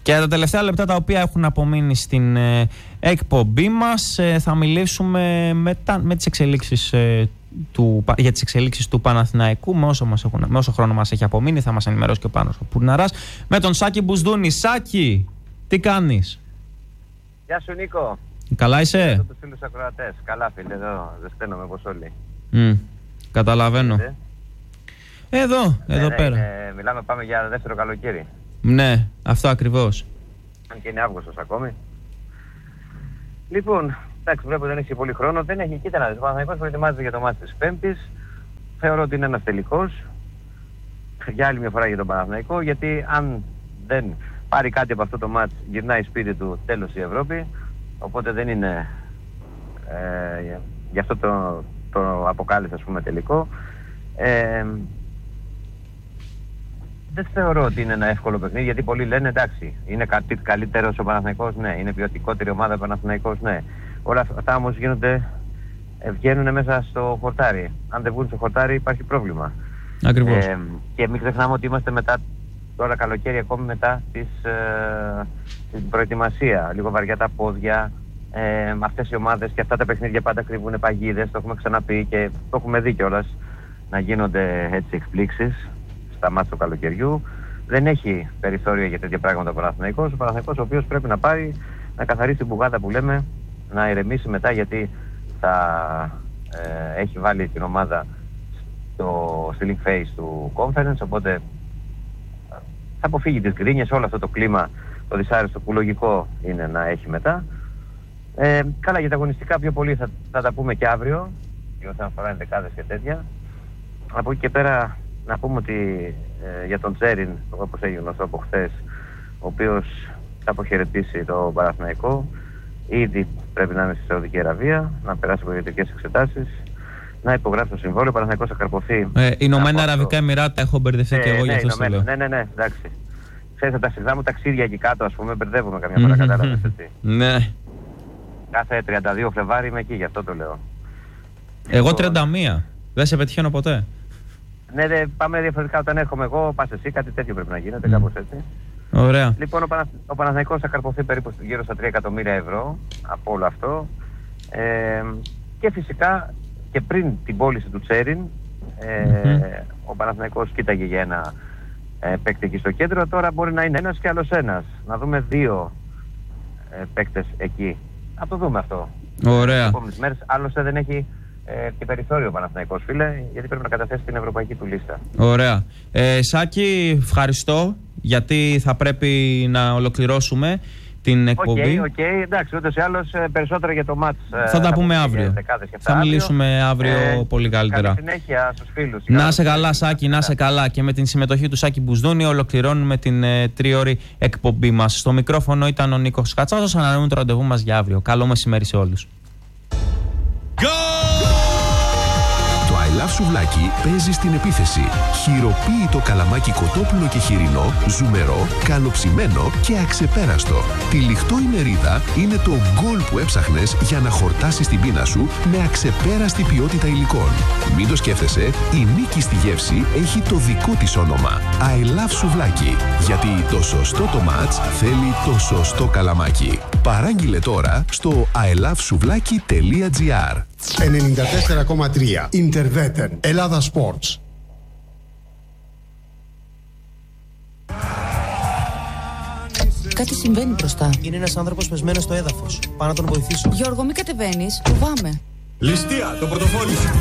Και τα τελευταία λεπτά τα οποία έχουν απομείνει στην εκπομπή μας, θα μιλήσουμε με τις εξελίξεις για τις εξελίξεις του Παναθηναϊκού. Με όσο χρόνο μας έχει απομείνει θα μας ενημερώσει και ο Πάνος ο Πουρναράς, με τον Σάκη Μπουσδούνη. Σάκη, τι κάνεις? Γεια σου Νίκο. Καλά είσαι? Τους φίλους ακροατές. Καλά φίλε, εδώ ζεσταίνομαι όπως όλοι. Καταλαβαίνω. Εδώ πέρα. Μιλάμε, πάμε για δεύτερο καλοκαίρι. Ναι, αυτό ακριβώς. Αν και είναι Αύγουστος ακόμη. Λοιπόν, εντάξει, βλέπω δεν έχει πολύ χρόνο. Δεν έχει, κοίτα να δεις. Ο Παναθηναϊκός προετοιμάζεται για το μάτς της Πέμπτης. Θεωρώ ότι είναι ένας τελικός. Για άλλη μια φορά για τον Παναθηναϊκό. Γιατί αν δεν πάρει κάτι από αυτό το μάτς, γυρνάει σπίτι του, τέλος η Ευρώπη. Οπότε δεν είναι γι' αυτό το αποκάλυψε, ας πούμε, τελικό. Δεν θεωρώ ότι είναι ένα εύκολο παιχνίδι, γιατί πολλοί λένε εντάξει, είναι καλύτερος ο Παναθηναϊκός, ναι, είναι ποιοτικότερη ομάδα ο Παναθηναϊκός, ναι. Όλα αυτά όμως βγαίνουν μέσα στο χορτάρι. Αν δεν βγουν στο χορτάρι υπάρχει πρόβλημα. Ακριβώς. Και μην ξεχνάμε ότι είμαστε μετά, τώρα καλοκαίρι, ακόμη μετά την προετοιμασία. Λίγο βαριά τα πόδια. Αυτές οι ομάδες και αυτά τα παιχνίδια πάντα κρύβουν παγίδες, το έχουμε ξαναπεί και το έχουμε δει κιόλας να γίνονται έτσι εκπλήξεις στα μάτια του καλοκαιριού. Δεν έχει περιθώριο για τέτοια πράγματα ο Παναθηναϊκός. Ο Παναθηναϊκός, ο οποίος πρέπει να πάρει, να καθαρίσει την μπουγάδα που λέμε, να ηρεμήσει μετά, γιατί θα έχει βάλει την ομάδα στο link phase του conference, οπότε θα αποφύγει τις γκρίνιες, όλο αυτό το κλίμα το δυσάρεστο που λογικό είναι να έχει μετά. Καλά, για τα αγωνιστικά πιο πολύ θα τα πούμε και αύριο, όσον αφορά ενδεκάδες και τέτοια. Από εκεί και πέρα να πούμε ότι για τον Τζέριν, όπως έγινε γνωστό από χθες, ο οποίος θα αποχαιρετήσει το Παναθηναϊκό, ήδη πρέπει να είναι στη Σαουδική Αραβία, να περάσει από ιδιωτικές εξετάσεις, να υπογράψει το συμβόλαιο. Ο Παναθηναϊκός θα καρποθεί. Ηνωμένα Αραβικά Εμιράτα, έχω μπερδευτεί και εγώ για αυτό το λέω. Ναι, εντάξει. Ξέρετε, τα συχνά μου ταξίδια εκεί κάτω, ας πούμε, μπερδεύομαι καμιά φορά, κατάλαβες έτσι. Ναι. Κάθε 32 Φλεβάρι είμαι εκεί, γι' αυτό το λέω. Εγώ 31. Δεν σε πετυχαίνω ποτέ. Ναι, πάμε διαφορετικά όταν έρχομαι εγώ, πας εσύ, κάτι τέτοιο πρέπει να γίνεται, κάπως έτσι. Ωραία. Λοιπόν, ο Παναθηναϊκός θα καρποθεί περίπου γύρω στα 3 εκατομμύρια ευρώ από όλο αυτό. Και φυσικά και πριν την πώληση του Τσέριν, ο Παναθηναϊκός κοίταγε για ένα παίκτη εκεί στο κέντρο. Τώρα μπορεί να είναι ένας και άλλος ένας. Να δούμε 2 παίκτες εκεί. Να το δούμε αυτό. Ωραία. Τις επόμενες μέρες, άλλωστε δεν έχει και περιθώριο ο Παναθηναϊκός, φίλε, γιατί πρέπει να καταθέσει την ευρωπαϊκή του λίστα. Ωραία. Σάκη, ευχαριστώ, γιατί θα πρέπει να ολοκληρώσουμε την εκπομπή. Οκ, εντάξει, ούτως ή άλλως περισσότερο για το μάτς. Θα τα πούμε αύριο. Θα μιλήσουμε αύριο πολύ καλύτερα. Καλή συνέχεια στους φίλους. Να σε καλά, Σάκη, να σε καλά. Και με την συμμετοχή του Σάκη Μπουσδούνη ολοκληρώνουμε την τριώρη εκπομπή μας. Στο μικρόφωνο ήταν ο Νίκος Κατσάζος. Ανανεώνουμε το ραντεβού μας για αύριο. Καλό μεσημέρι σε όλους. Το I Love Σουβλάκι παίζει στην επίθεση. Χειροποίητο καλαμάκι κοτόπουλο και χοιρινό, ζουμερό, καλοψημένο και αξεπέραστο. Τυλιχτό η μερίδα είναι το γκολ που έψαχνες για να χορτάσεις την πείνα σου με αξεπέραστη ποιότητα υλικών. Μην το σκέφτεσαι, η νίκη στη γεύση έχει το δικό της όνομα. I Love Σουβλάκι. Γιατί το σωστό το μάτς θέλει το σωστό καλαμάκι. Παράγγειλε τώρα στο ilovesuvlaki.gr. 94,3 Interveten Ελλάδα Sports. Κάτι συμβαίνει μπροστά. Είναι ένας άνθρωπος πεσμένος στο έδαφος. Πάω να τον βοηθήσω. Γιώργο, μην κατεβαίνεις. Φοβάμαι. Ληστεία, το πορτοφόλι σου.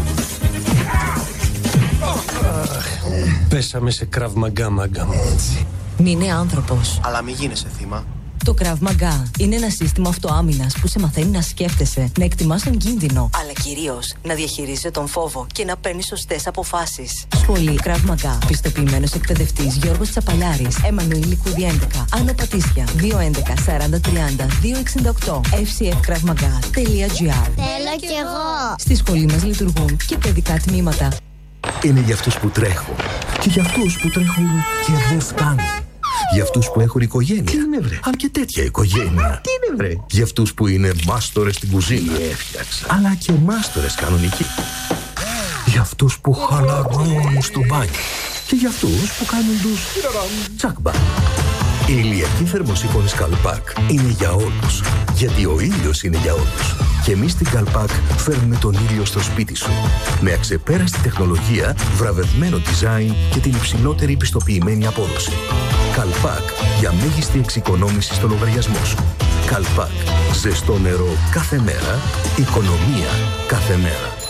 Πέσαμε σε Krav Maga, μάγκα μου. Μην είναι άνθρωπος. Αλλά μην γίνεσαι θύμα. Το Krav Maga είναι ένα σύστημα αυτοάμυνας που σε μαθαίνει να σκέφτεσαι, να εκτιμάς τον κίνδυνο, αλλά κυρίως να διαχειρίζεσαι τον φόβο και να παίρνεις σωστές αποφάσεις. Σχολή Krav Maga. Πιστοποιημένος εκπαιδευτής Γιώργος Τσαπαλιάρης. Εμμανουήλ Λικούδη 11. Άνω Πατήσια. 211 40 30 268. fcfkravmaga.gr. Θέλω κι εγώ. Στη σχολή μας λειτουργούν και παιδικά τμήματα. Είναι για αυτούς που τρέχουν και για αυτούς που τρέχουν και δεν φτάνουν. Για αυτούς που έχουν οικογένεια. Τι είναι βρε? Αν και τέτοια οικογένεια. Τι είναι βρε? Για αυτούς που είναι μάστορες στην κουζίνα. Έφτιαξα. Αλλά και μάστορες κανονικοί. Για αυτούς που χαλαρώνουν στο μπάνιο. Και για αυτούς που κάνουν τους τσάκμπα. Η ηλιακή θερμοσύφωνη Καλπάκ είναι για όλους. Γιατί ο ήλιος είναι για όλους. Και εμείς στην Καλπάκ φέρνουμε τον ήλιο στο σπίτι σου. Με αξεπέραστη τεχνολογία, βραβευμένο design και την υψηλότερη πιστοποιημένη απόδοση. Καλπάκ για μέγιστη εξοικονόμηση στο λογαριασμό σου. Καλπάκ. Ζεστό νερό κάθε μέρα. Οικονομία κάθε μέρα.